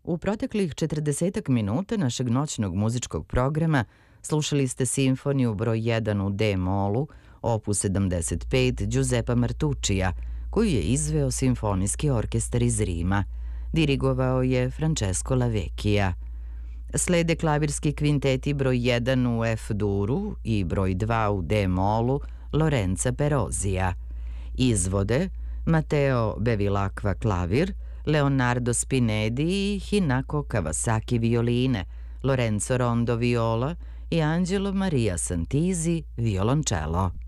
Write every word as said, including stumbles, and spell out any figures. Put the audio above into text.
U proteklih četrdesetak minuta našeg noćnog muzičkog programa slušali ste simfoniju broj jedan u D-molu, opus sedamdeset pet Giuseppa Martuccija, koju je izveo Simfonijski orkestar iz Rima. Dirigovao je Francesco Lavecchia. Slede klavirski kvinteti broj jedan u F-duru i broj dva u D-molu Lorenza Perozija. Izvode Matteo Bevilacqua klavir, Leonardo Spinedi i Hinako Kawasaki violine, Lorenzo Rondo viola i Angelo Maria Santizi violončelo.